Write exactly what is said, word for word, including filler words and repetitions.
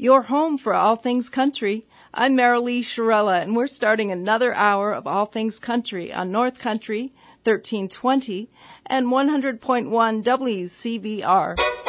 your home for all things country. I'm Marilee Shirella, and we're starting another hour of All Things Country on North Country, thirteen twenty, and one hundred point one W C V R.